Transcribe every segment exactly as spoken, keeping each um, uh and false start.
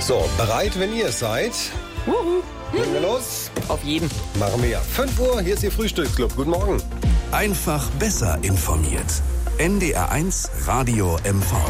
So, bereit, wenn ihr es seid? Uhu. Legen wir los? Auf jeden. Machen wir ja. fünf Uhr, hier ist Ihr Frühstücksclub. Guten Morgen. Einfach besser informiert. N D R eins Radio M V.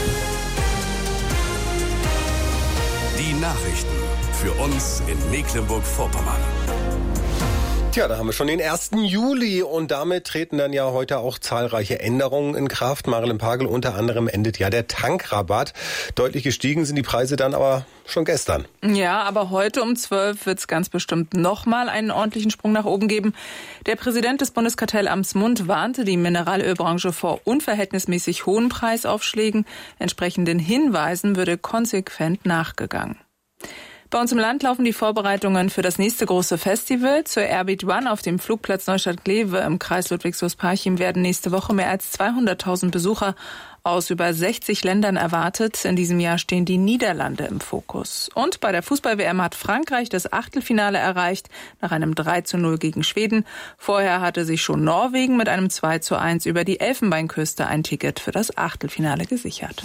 Die Nachrichten für uns in Mecklenburg-Vorpommern. Tja, da haben wir schon den ersten Juli und damit treten dann ja heute auch zahlreiche Änderungen in Kraft. Marilyn Pagel, unter anderem endet ja der Tankrabatt. Deutlich gestiegen sind die Preise dann aber schon gestern. Ja, aber heute um zwölf wird es ganz bestimmt nochmal einen ordentlichen Sprung nach oben geben. Der Präsident des Bundeskartellamts Mund warnte die Mineralölbranche vor unverhältnismäßig hohen Preisaufschlägen. Entsprechenden Hinweisen würde konsequent nachgegangen. Bei uns im Land laufen die Vorbereitungen für das nächste große Festival. Zur Airbeat One auf dem Flugplatz Neustadt-Glewe im Kreis Ludwigslust-Parchim werden nächste Woche mehr als zweihunderttausend Besucher aus über sechzig Ländern erwartet. In diesem Jahr stehen die Niederlande im Fokus. Und bei der Fußball-W M hat Frankreich das Achtelfinale erreicht, nach einem drei zu null gegen Schweden. Vorher hatte sich schon Norwegen mit einem zwei zu eins über die Elfenbeinküste ein Ticket für das Achtelfinale gesichert.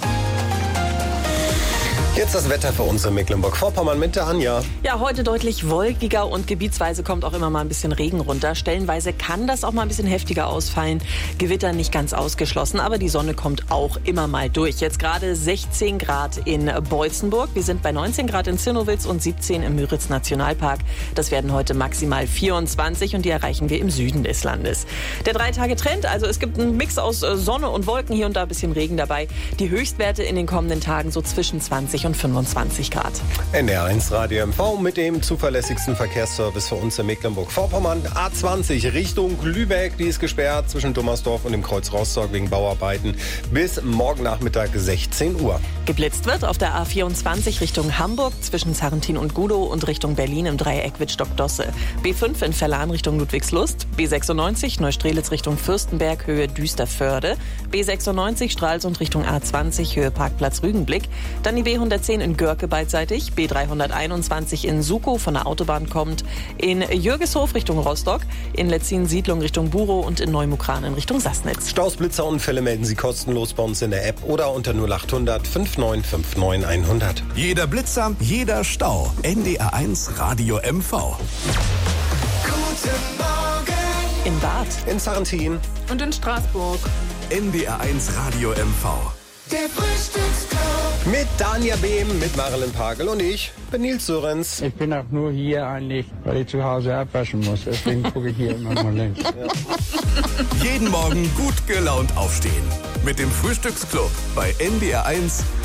Jetzt das Wetter für uns in Mecklenburg-Vorpommern mit der Anja. Ja, heute deutlich wolkiger und gebietsweise kommt auch immer mal ein bisschen Regen runter. Stellenweise kann das auch mal ein bisschen heftiger ausfallen. Gewitter nicht ganz ausgeschlossen, aber die Sonne kommt auch immer mal durch. Jetzt gerade sechzehn Grad in Beutzenburg. Wir sind bei neunzehn Grad in Zinnowitz und siebzehn im Müritz-Nationalpark. Das werden heute maximal vierundzwanzig und die erreichen wir im Süden des Landes. Der Drei-Tage-Trend, also es gibt einen Mix aus Sonne und Wolken, hier und da ein bisschen Regen dabei. Die Höchstwerte in den kommenden Tagen so zwischen zwanzig und fünfundzwanzig Grad. N D R eins Radio M V mit dem zuverlässigsten Verkehrsservice für uns in Mecklenburg-Vorpommern. A zwanzig Richtung Lübeck, die ist gesperrt zwischen Dummersdorf und dem Kreuz Rostock wegen Bauarbeiten bis morgen Nachmittag sechzehn Uhr. Geblitzt wird auf der A vierundzwanzig Richtung Hamburg zwischen Sarrentin und Gudow und Richtung Berlin im Dreieck Wittstock-Dosse. B fünf in Verlan Richtung Ludwigslust, B sechsundneunzig Neustrelitz Richtung Fürstenberg Höhe Düsterförde, B sechsundneunzig Stralsund Richtung A zwanzig Höhe Parkplatz Rügenblick, dann die B hundertzehn in Görke beidseitig, B dreihunderteinundzwanzig in Sukow von der Autobahn kommt, in Jürgeshof Richtung Rostock, in Letzin-Siedlung Richtung Burow und in Neumukran in Richtung Sassnitz. Staus, Blitzerunfälle melden Sie kostenlos bei uns in der App oder unter null achthundert fünfundneunzig neunundfünfzig hundert. Jeder Blitzer, jeder Stau. N D R eins Radio M V. Guten Morgen. In Bad. In Sarrentin. Und in Straßburg. N D R eins Radio M V. Der Frühstücksclub. Mit Danja Behm, mit Marilyn Pagel und ich bin Nils Sörenz. Ich bin auch nur hier eigentlich, weil ich zu Hause abwaschen muss. Deswegen gucke ich hier immer mal links. Ja. Jeden Morgen gut gelaunt aufstehen. Mit dem Frühstücksclub bei N D R eins